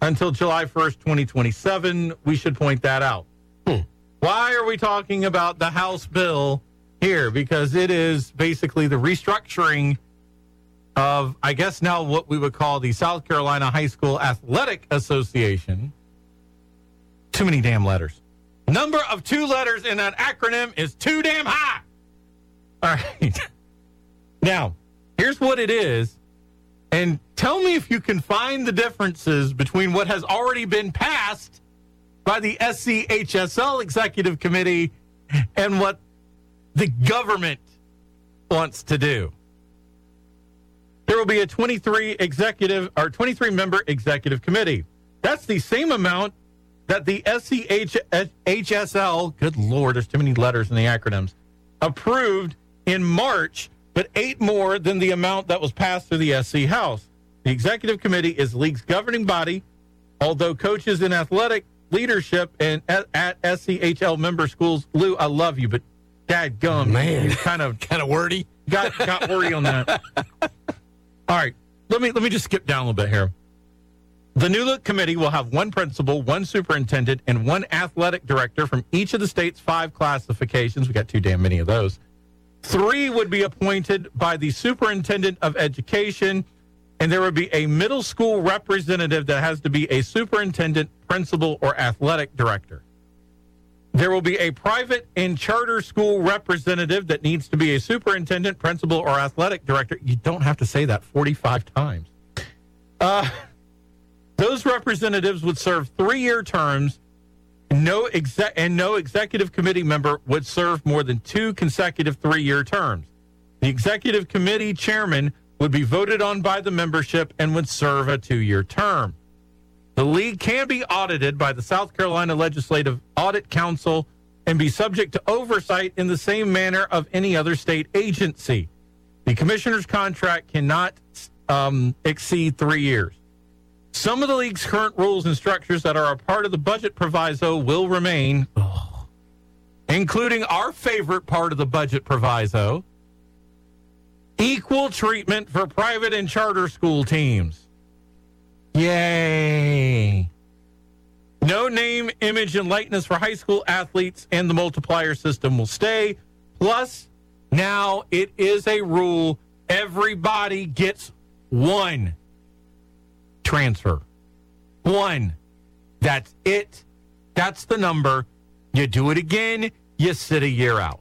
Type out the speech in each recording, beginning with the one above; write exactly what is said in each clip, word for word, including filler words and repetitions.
until July first, twenty twenty-seven. We should point that out. Hmm. Why are we talking about the House bill here? Because it is basically the restructuring of, I guess now what we would call the South Carolina High School Athletic Association. Too many damn letters. Number of two letters in that acronym is too damn high. All right. Now, here's what it is. And tell me if you can find the differences between what has already been passed by the S C H S L Executive Committee and what the government wants to do. There will be a twenty-three executive or twenty-three member executive committee. That's the same amount that the S C H S L, good Lord, there's too many letters in the acronyms, approved in March, but eight more than the amount that was passed through the S C House. The executive committee is the league's governing body, although coaches in athletic leadership and at, at S C H L member schools, Lou, I love you, but dadgum, man, you kind of kind of wordy. Got got wordy on that. All right, let me let me just skip down a little bit here. The new look committee will have one principal, one superintendent, and one athletic director from each of the state's five classifications. We got too damn many of those. Three would be appointed by the superintendent of education, and there would be a middle school representative that has to be a superintendent, principal, or athletic director. There will be a private and charter school representative that needs to be a superintendent, principal, or athletic director. You don't have to say that forty-five times. Uh, those representatives would serve three-year terms. No exec- and no executive committee member would serve more than two consecutive three-year terms. The executive committee chairman would be voted on by the membership and would serve a two-year term. The league can be audited by the South Carolina Legislative Audit Council and be subject to oversight in the same manner of any other state agency. The commissioner's contract cannot um, exceed three years. Some of the league's current rules and structures that are a part of the budget proviso will remain, oh, including our favorite part of the budget proviso, equal treatment for private and charter school teams. Yay. No name, image, and likeness for high school athletes, and the multiplier system will stay. Plus, now it is a rule, everybody gets one transfer. One. That's it. That's the number. You do it again, you sit a year out.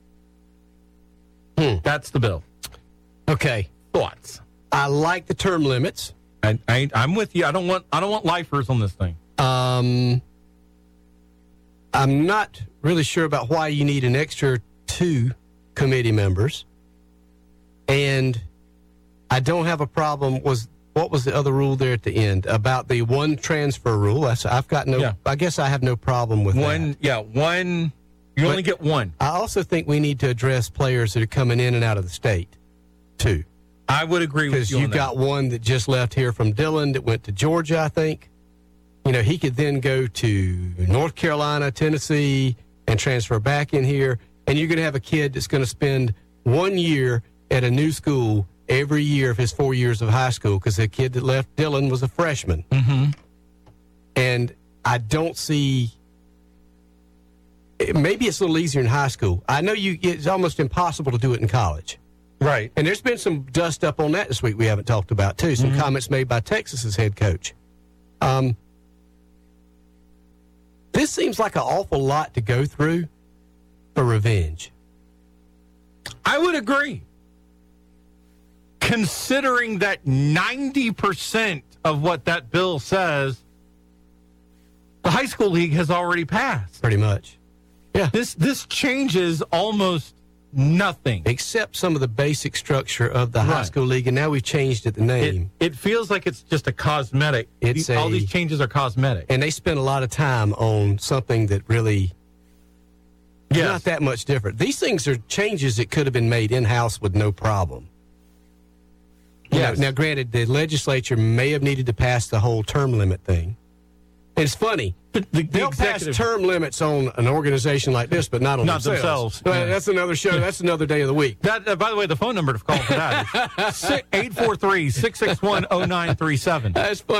Hmm. That's the bill. Okay. Thoughts? I like the term limits. I, I, I'm with you. I don't want I don't want lifers on this thing. Um, I'm not really sure about why you need an extra two committee members, and I don't have a problem. Was what was the other rule there at the end about the one transfer rule? That's, I've got no. Yeah. I guess I have no problem with one. that. Yeah, one. You But only get one. I also think we need to address players that are coming in and out of the state, too. I would agree with Because you you've on that. got one that just left here from Dillon that went to Georgia, I think. You know, he could then go to North Carolina, Tennessee, and transfer back in here. And you're going to have a kid that's going to spend one year at a new school every year of his four years of high school, because the kid that left Dillon was a freshman. Mm-hmm. And I don't see... Maybe it's a little easier in high school. I know you. It's almost impossible to do it in college. Right. And there's been some dust up on that this week we haven't talked about, too. Some Mm-hmm. comments made by Texas's head coach. Um, this seems like an awful lot to go through for revenge. I would agree. Considering that ninety percent of what that bill says, the high school league has already passed. Pretty much. Yeah. This this changes almost nothing. Except some of the basic structure of the high Right. school league, and now we've changed it the It, name. it feels like it's just a cosmetic. It's All a- these changes are cosmetic. And they spent a lot of time on something that really is Yes. not that much different. These things are changes that could have been made in-house with no problem. You Yes. know, now, granted, the legislature may have needed to pass the whole term limit thing. It's funny. The, the, the They'll pass executive- term limits on an organization like this, but not on Not themselves. themselves. Well, Yeah. That's another show. That's another day of the week. That, uh, by the way, the phone number to call for that is eight four three, six six one, oh nine three seven. That's funny.